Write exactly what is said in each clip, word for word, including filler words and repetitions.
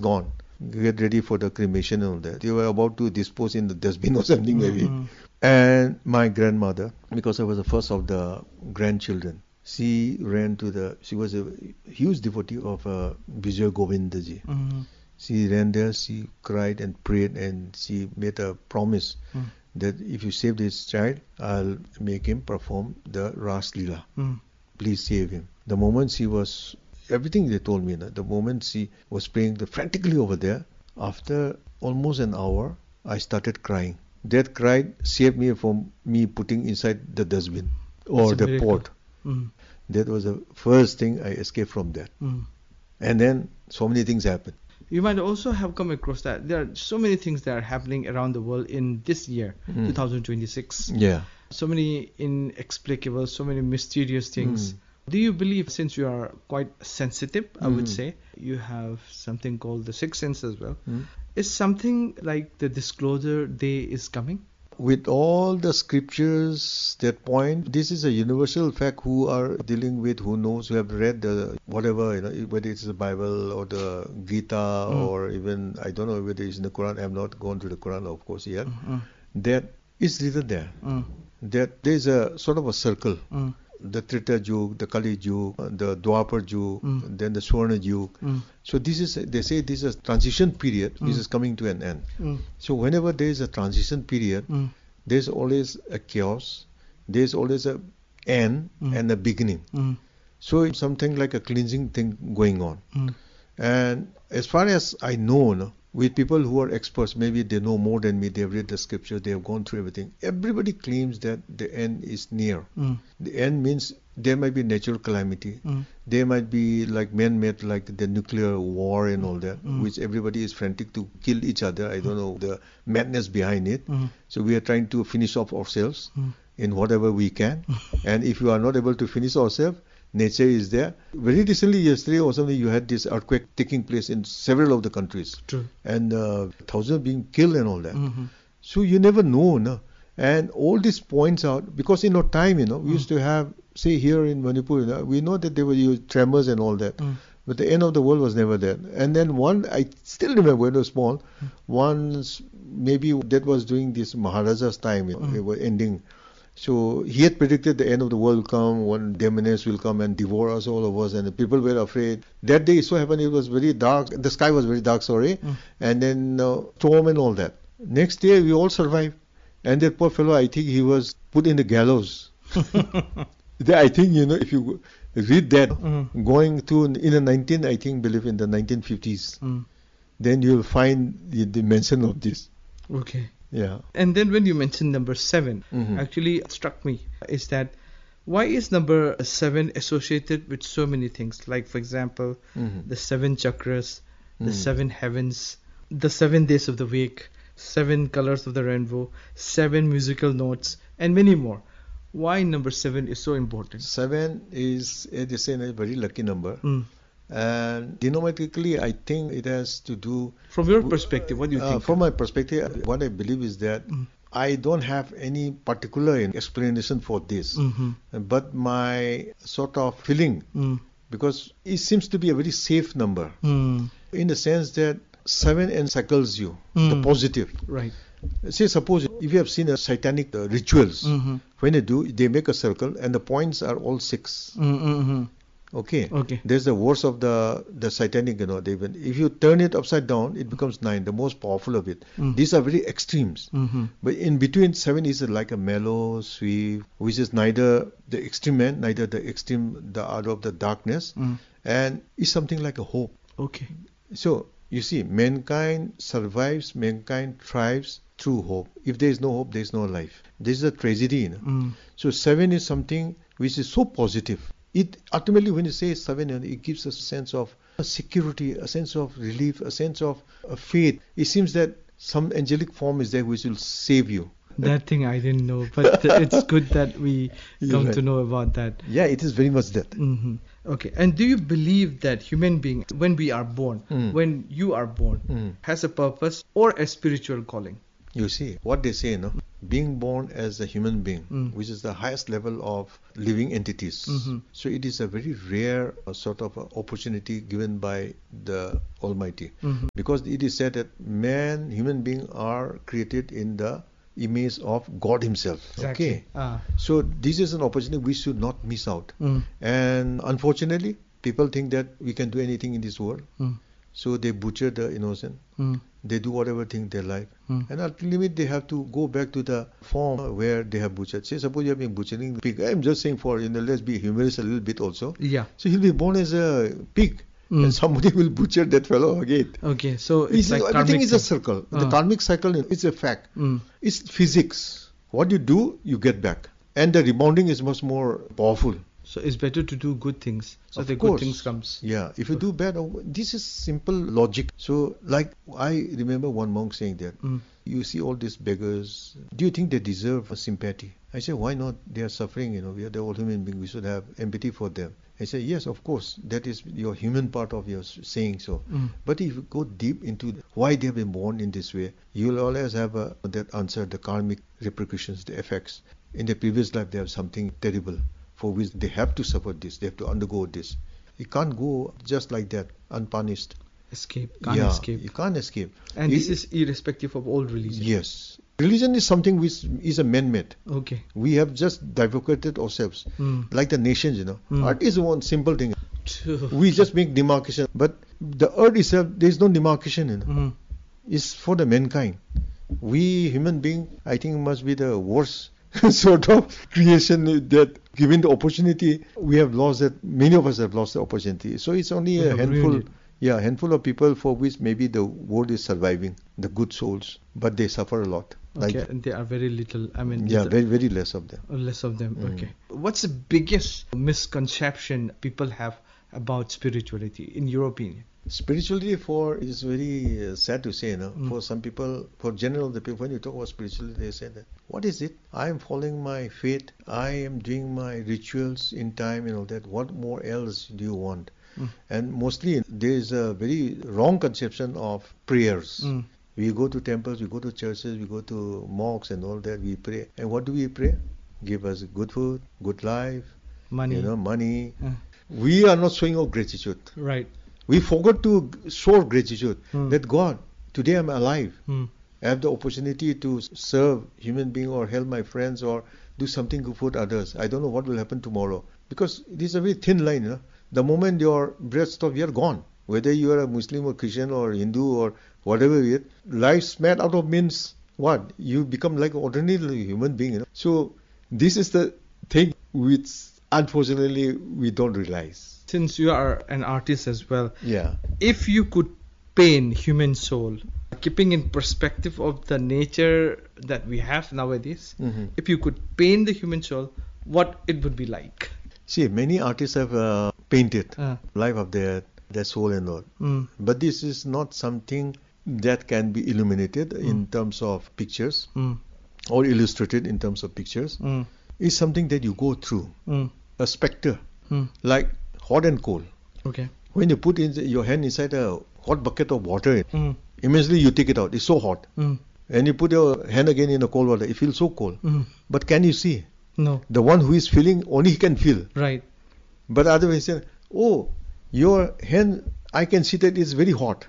gone. Get ready for the cremation and all that. They were about to dispose in the dustbin or something maybe. Mm-hmm. And my grandmother, because I was the first of the grandchildren, she ran to the, she was a huge devotee of uh, Vijay Govindaji. Mm-hmm. She ran there, she cried and prayed, and she made a promise Mm. that if you save this child, I'll make him perform the Ras Leela. Mm. Please save him. The moment she was, everything they told me, the moment she was praying the, frantically over there, after almost an hour, I started crying. That cry saved me from me putting inside the dustbin or It's a the miracle. pot. Mm. That was the first thing I escaped from that. Mm. And then so many things happened. You might also have come across that there are so many things that are happening around the world in this year, Mm. twenty twenty-six. Yeah. So many inexplicable, so many mysterious things. Mm. Do you believe, since you are quite sensitive, I would Mm. say, you have something called the sixth sense as well. Mm. Is something like the disclosure day is coming? With all the scriptures that point, this is a universal fact. Who are dealing with, who knows, who have read the whatever, you know, whether it's the Bible or the Gita Mm. or even, I don't know whether it's in the Quran. I have not gone to the Quran, of course, yet. Mm. That is written there. Mm. That there is a sort of a circle. Mm. The Treta Yug, the Kali Yug, the Dwapar Yug, Mm. then the Swarna Yug. Mm. So this is, they say this is a transition period. This Mm. is coming to an end. Mm. So whenever there is a transition period, Mm. there's always a chaos, there's always a end Mm. and a beginning. Mm. So it's something like a cleansing thing going on. Mm. And as far as I know, no, with people who are experts, maybe they know more than me, they've read the scripture, they have gone through everything. Everybody claims that the end is near. Mm. The end means there might be natural calamity. Mm. There might be like man-made, like the nuclear war and all that, Mm. which everybody is frantic to kill each other. I don't know the madness behind it. Mm. So we are trying to finish off ourselves Mm. in whatever we can. And if you are not able to finish ourselves, nature is there. Very recently, yesterday or something, you had this earthquake taking place in several of the countries. True. And uh, thousands being killed and all that. Mm-hmm. So you never know, no? And all this points out, because in our time, you know, we Mm. used to have, say here in Manipur, you know, we know that there were you tremors and all that. Mm. But the end of the world was never there. And then one, I still remember when I was small, Mm. once, maybe that was during this Maharaja's time, you know, Mm. they were ending. So he had predicted the end of the world will come, one demoness will come and devour us, all of us, and the people were afraid. That day, it so happened, it was very dark, the sky was very dark, sorry, Mm. and then uh, storm and all that. Next day, we all survived. And that poor fellow, I think he was put in the gallows. The- I think, you know, if you read that, Mm. going to, in the nineteen, I think, believe in the nineteen fifties, Mm. then you'll find the, the mention of this. Okay. Yeah. And then when you mentioned number seven, Mhm. actually it struck me is that why is number seven associated with so many things? Like, for example, Mhm. the seven chakras, the Mhm. seven heavens, the seven days of the week, seven colors of the rainbow, seven musical notes, and many more. Why number seven is so important? Seven is, as they say, a very lucky number. Mm. And denominatically, I think it has to do. From your perspective, what do you Uh, think? from my perspective, what I believe is that Mm. I don't have any particular explanation for this. Mhm. But my sort of feeling, Mm. because it seems to be a very safe number, Mm. in the sense that seven encircles you, the Mm. positive. Right. Say, suppose if you have seen a satanic uh, rituals, Mm-hmm. when they do, they make a circle and the points are all six. Mm-hmm. Okay. Okay. There's the words of the the satanic, you know. They even, if you turn it upside down, it becomes nine, the most powerful of it. Mm. These are very extremes. Mm-hmm. But in between, seven is like a mellow, sweet, which is neither the extreme end, neither the extreme, the out of the darkness, Mm. and is something like a hope. Okay. So you see, mankind survives, mankind thrives through hope. If there is no hope, there is no life. This is a tragedy. You know? Mm. So seven is something which is so positive. It ultimately, when you say seven, you know, it gives a sense of a security, a sense of relief, a sense of a faith. It seems that some angelic form is there which will save you. That thing I didn't know, but it's good that we Yeah, come right. to know about that. Yeah, it is very much that. Hmm. Okay. And do you believe that human being, when we are born, Mm. when you are born, Mm. has a purpose or a spiritual calling? You see, what they say, no? Being born as a human being, Mm. which is the highest level of living entities. Mhm. So it is a very rare uh, sort of uh, opportunity given by the Almighty. Mhm. Because it is said that man, human being are created in the image of God Himself. Exactly. Okay. Ah. So this is an opportunity we should not miss out. Mm. And unfortunately, people think that we can do anything in this world. Mm. So they butcher the innocent. Mm. They do whatever thing they like. Mm. And ultimately they have to go back to the form where they have butchered. Say suppose you have been butchering the pig. I'm just saying for, you know, let's be humorous a little bit also. Yeah. So he'll be born as a pig. Mm. And somebody will butcher that fellow again. Okay, so it's, It's, like everything karmic is a cycle. circle. Ah. The karmic cycle is a fact. Mm. It's physics. What you do, you get back. And the rebounding is much more powerful. So it's better to do good things, so Of the course. good things comes. Yeah, if you do bad, oh, this is simple logic. So, like, I remember one monk saying that, Mm. you see all these beggars, do you think they deserve sympathy? I say, why not? They are suffering, you know, we are the all human beings, we should have empathy for them. I say, yes, of course, that is your human part of your saying so. Mm. But if you go deep into why they have been born in this way, you will always have a, that answer, the karmic repercussions, the effects. In the previous life, they have something terrible for which they have to suffer this, they have to undergo this. You can't go just like that, unpunished. Escape, can't yeah, escape. you can't escape. And It- this is irrespective of all religion. Yes. Religion is something which is a man-made. Okay. We have just divocrated ourselves. Mm. Like the nations, you know. Mm. Art is one simple thing. True. We just make demarcation. But the earth itself, there is no demarcation, you know. Mm. It's for the mankind. We human being, I think, must be the worst sort of creation that given the opportunity, we have lost that, many of us have lost the opportunity. So it's only We a have handful, ruined it. yeah, handful of people for which maybe the world is surviving, the good souls, but they suffer a lot. Okay, Like, and there are very little, I mean, yeah, little- very, very less of them. less of them. Mm. Okay. What's the biggest misconception people have about spirituality, in your opinion? Spirituality, for it is very uh, sad to say, you know, Mm. for some people, for general the people, when you talk about spirituality, they say that, what is it? I am following my faith, I am doing my rituals in time and all that. What more else do you want? Mm. And mostly there is a very wrong conception of prayers. Mm. We go to temples, we go to churches, we go to mosques and all that, we pray. And what do we pray? Give us good food, good life, Money. you know, money. Uh, We are not showing our gratitude. right. We forgot to show gratitude Hmm. that God, today I'm alive. Mm. I have the opportunity to serve human being or help my friends or do something good for others. I don't know what will happen tomorrow because it is a very thin line. You know? The moment your breath stops, you're gone. Whether you are a Muslim or Christian or Hindu or whatever it is, life smacked out of means what? You become like an ordinary human being. You know? So this is the thing which unfortunately we don't realize. Since you are an artist as well, Yeah. if you could paint human soul, keeping in perspective of the nature that we have nowadays, Mhm. if you could paint the human soul, what it would be like? See, many artists have uh, painted Uh, life of their their soul and all, mm, but this is not something that can be illuminated in terms of pictures mm, or illustrated in terms of pictures. mm, It's something that you go through, mm, a spectre, mm. like hot and cold. Okay. When you put in your hand inside a hot bucket of water, Mm, immediately you take it out. It's so hot. mm, And you put your hand again in the cold water. It feels so cold. mm. But can you see? No. The one who is feeling, only he can feel. Right. But otherwise, oh, your hand, I can see that it's very hot.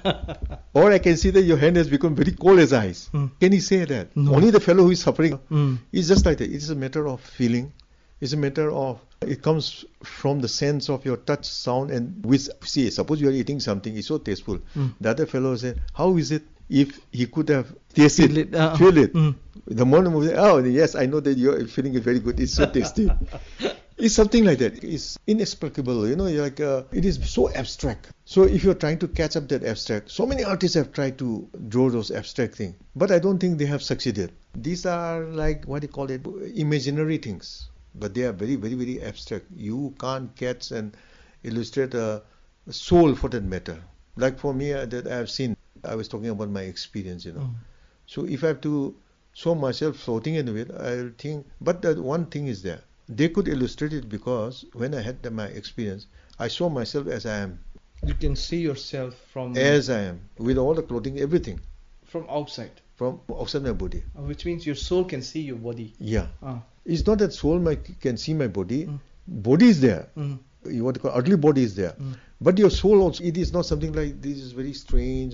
Or I can see that your hand has become very cold as ice. Mm. Can he say that? No. Only the fellow who is suffering. Mm. It's just like that. It's a matter of feeling. It's a matter of, it comes from the sense of your touch, sound, and which, see, suppose you are eating something, it's so tasteful. Mm. The other fellow said, how is it if he could have tasted Feel it, uh, feel it? mm. The moment, we say, oh, yes, I know that you're feeling it very good. It's so tasty. It's something like that. It's inexplicable, you know, you're like, uh, it is so abstract. So if you're trying to catch up that abstract, so many artists have tried to draw those abstract things, but I don't think they have succeeded. These are like, what do you call it, imaginary things, but they are very, very, very abstract. You can't catch and illustrate a, a soul for that matter. Like for me, uh, that I have seen, I was talking about my experience, you know. Mm. So if I have to show myself floating in it, I'll think, but the one thing is there. They could illustrate it because when I had the, my experience, I saw myself as I am, You can see yourself from as I am, with all the clothing, everything. from outside. from outside my body. Uh, which means your soul can see your body. Yeah. Ah. It's not that soul my, can see my body. Mm. Body is there. Mm. You want to call earthly body is there. Mm. But your soul also, it is not something like this is very strange